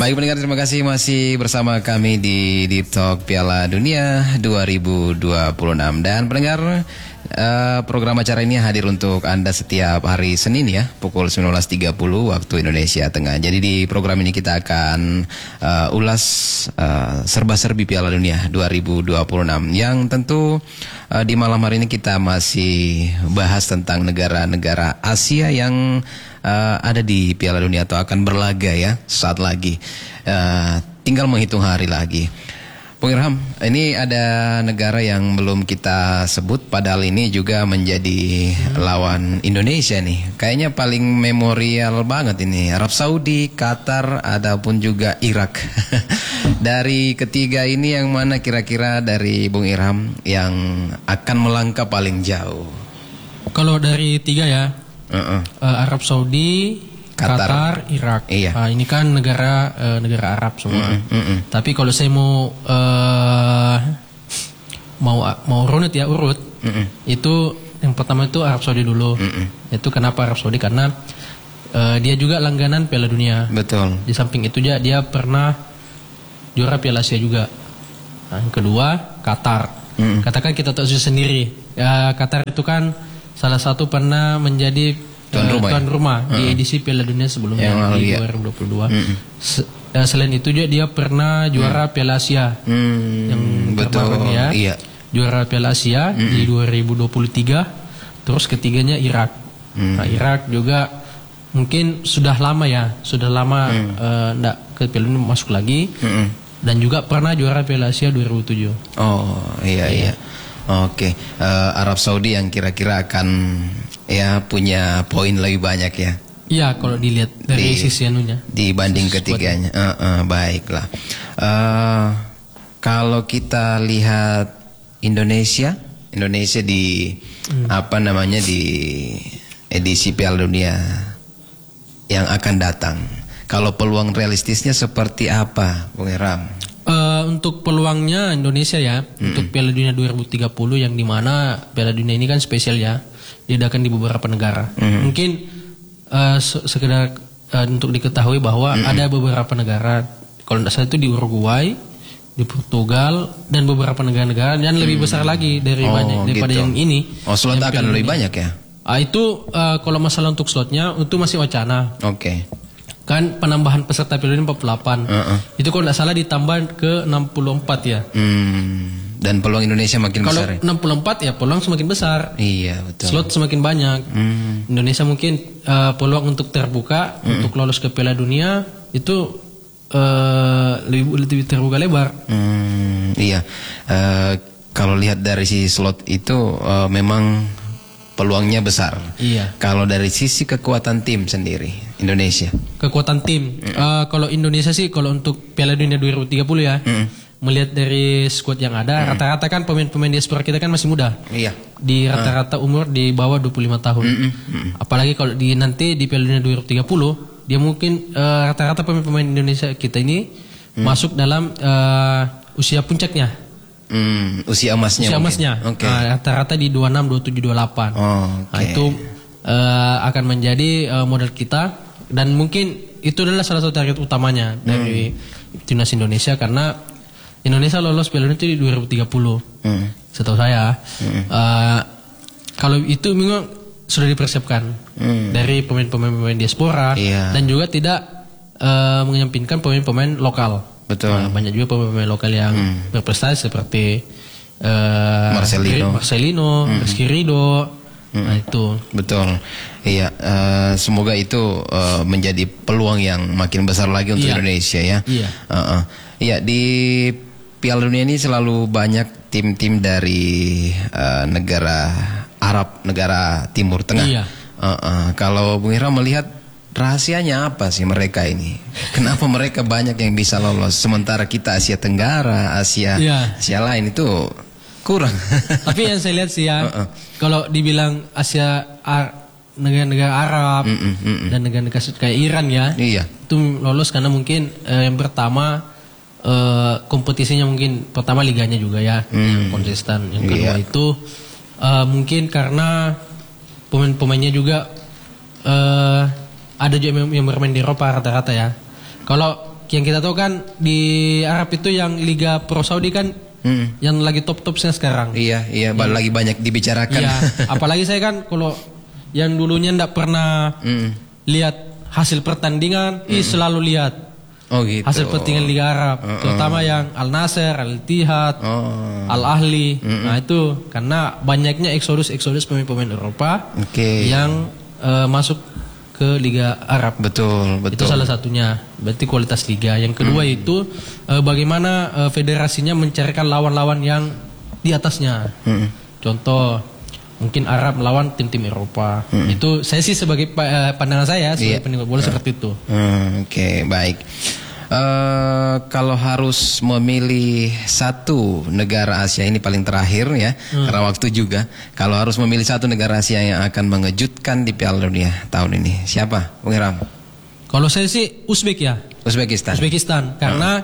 Baik pendengar, terima kasih masih bersama kami di Deep Talk Piala Dunia 2026. Dan pendengar, program acara ini hadir untuk Anda setiap hari Senin ya, pukul 19.30 waktu Indonesia Tengah. Jadi di program ini kita akan ulas serba-serbi Piala Dunia 2026 yang tentu di malam hari ini kita masih bahas tentang negara-negara Asia yang ada di Piala Dunia atau akan berlaga ya saat lagi. Tinggal menghitung hari lagi. Bung Irham, ini ada negara yang belum kita sebut padahal ini juga menjadi lawan Indonesia nih. Kayaknya paling memorial banget ini. Arab Saudi, Qatar, ataupun juga Irak. Dari ketiga ini yang mana kira-kira dari Bung Irham yang akan melangkah paling jauh? Kalau dari tiga ya, Arab Saudi, Qatar, Irak. Iya. Ini kan negara Arab semua. Tapi kalau saya mau runut ya urut, itu yang pertama itu Arab Saudi dulu. Itu kenapa Arab Saudi? Karena dia juga langganan Piala Dunia. Betul. Di samping itu dia pernah juara Piala Asia juga. Nah, yang kedua Qatar. Katakan kita tahu sendiri. Qatar itu kan salah satu pernah menjadi tuan rumah di edisi Piala Dunia sebelumnya di 2022. Selain itu dia pernah juara Piala Asia yang terbaru ya. Iya. Juara Piala Asia di 2023. Terus ketiganya Irak. Nah, Irak juga mungkin sudah lama enggak ke Piala Dunia masuk lagi. Dan juga pernah juara Piala Asia 2007. Oh, iya. Oke, Arab Saudi yang kira-kira akan ya punya poin lebih banyak ya. Iya, kalau dilihat dari sisi anunya dibanding ketiganya. Baiklah. Kalau kita lihat Indonesia di di edisi Piala Dunia yang akan datang. Kalau peluang realistisnya seperti apa, Bung Irham? Untuk peluangnya Indonesia ya, untuk Piala Dunia 2030 yang dimana Piala Dunia ini kan spesial ya, diadakan di beberapa negara. Mungkin sekedar untuk diketahui bahwa ada beberapa negara, kalau tidak salah itu di Uruguay, di Portugal, dan beberapa negara-negara yang lebih besar lagi daripada yang ini. Oh, slot akan lebih banyak ya? Itu kalau masalah untuk slotnya itu masih wacana. Oke. Kan penambahan peserta Piala Dunia 48. Itu kalau tidak salah ditambah ke 64 ya. Dan peluang Indonesia makin besar. Kalau 64 ya peluang semakin besar. Iya, betul. Slot semakin banyak. Indonesia mungkin peluang untuk terbuka untuk lolos ke Piala Dunia itu lebih terbuka lebar. Iya. Kalau lihat dari si slot itu memang peluangnya besar. Iya. Kalau dari sisi kekuatan tim sendiri, Indonesia. Kekuatan tim. Kalau Indonesia sih, kalau untuk Piala Dunia 2030 ya, melihat dari skuad yang ada, rata-rata kan pemain-pemain diaspora kita kan masih muda. Iya. Di rata-rata umur di bawah 25 tahun. Apalagi kalau nanti di Piala Dunia 2030, dia mungkin rata-rata pemain-pemain Indonesia kita ini masuk dalam usia puncaknya. Usia emasnya. Okay. Rata-rata di 26, 27, 28. Nah, itu akan menjadi modal kita, dan mungkin itu adalah salah satu target utamanya dari timnas Indonesia, karena Indonesia lolos Piala Dunia itu di 2030. Setahu saya. Kalau itu memang sudah dipersiapkan dari pemain-pemain diaspora, dan juga tidak menyampingkan pemain-pemain lokal. Betul. Banyak juga pemain lokal yang berprestasi seperti Marcelino, Rizky Ridho. Nah itu. Betul. Iya. Semoga itu menjadi peluang yang makin besar lagi untuk Indonesia ya. Iya. Iya, di Piala Dunia ini selalu banyak tim-tim dari negara Arab, negara Timur Tengah. Iya. Kalau Bung Irham melihat rahasianya apa sih mereka ini? Kenapa mereka banyak yang bisa lolos, sementara kita Asia Tenggara, Asia lain itu kurang? Tapi yang saya lihat sih ya, kalau dibilang negara-negara Arab dan negara-negara kayak Iran ya, itu lolos karena mungkin yang pertama kompetisinya mungkin pertama liganya juga ya, yang konsisten. Yang kedua itu mungkin karena pemain-pemainnya juga ada juga yang bermain di Eropa rata-rata ya. Kalau yang kita tahu kan di Arab itu yang Liga Pro Saudi kan yang lagi top-topnya sekarang. Iya, lagi banyak dibicarakan. Iya, apalagi saya kan kalau yang dulunya ndak pernah lihat hasil pertandingan, selalu lihat gitu. hasil pertandingan Liga Arab, terutama yang Al Nassr, Al Ittihad, Al Ahli. Nah itu karena banyaknya eksodus pemain-pemain Eropa yang masuk ke Liga Arab. Betul. Itu salah satunya. Berarti kualitas liga. Yang kedua itu bagaimana federasinya mencarikan lawan-lawan yang di atasnya. Contoh mungkin Arab melawan tim-tim Eropa. Itu saya sih sebagai pandangan saya sebagai penikmat bola seperti itu. Oke, baik. Kalau harus memilih satu negara Asia, ini paling terakhir ya, karena waktu juga. Kalau harus memilih satu negara Asia yang akan mengejutkan di Piala Dunia tahun ini, siapa, Bung Hiram? Kalau saya sih Uzbekistan. Karena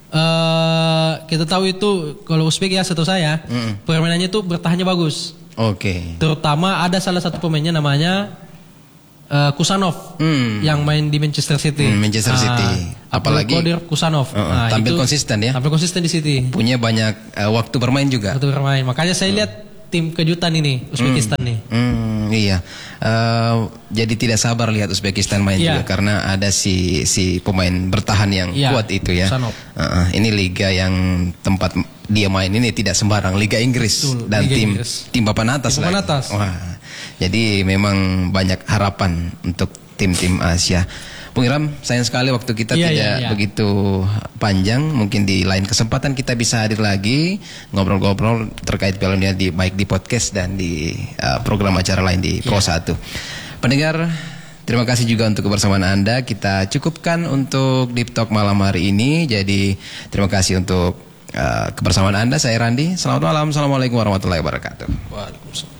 kita tahu itu kalau Uzbek ya setahu saya permainannya itu bertahannya bagus. Terutama ada salah satu pemainnya namanya Kusanov yang main di Manchester City. Apalagi Kodir Kusanov. Tampil konsisten ya. Tampil konsisten di City. Punya banyak waktu bermain juga. Makanya saya lihat tim kejutan ini Uzbekistan nih. Iya. Jadi tidak sabar lihat Uzbekistan main juga karena ada si pemain bertahan yang kuat itu ya. Ini liga yang tempat dia main ini tidak sembarang, Liga Inggris. Dan tim papan atas. Wah. Jadi memang banyak harapan untuk tim-tim Asia. Bung Hiram, sayang sekali waktu kita tidak begitu panjang. Mungkin di lain kesempatan kita bisa hadir lagi ngobrol-ngobrol terkait Piala Dunia baik di podcast dan di program acara lain di Pro 1. Pendengar, terima kasih juga untuk kebersamaan Anda. Kita cukupkan untuk Deep Talk malam hari ini. Jadi terima kasih untuk kebersamaan Anda. Saya Randi. Selamat malam. Assalamualaikum warahmatullahi wabarakatuh. Waalaikumsalam.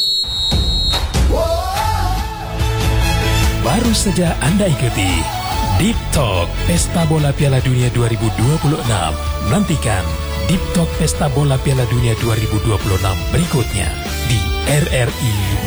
Baru saja Anda ikuti Deep Talk Pesta Bola Piala Dunia 2026. Nantikan Deep Talk Pesta Bola Piala Dunia 2026 berikutnya di RRI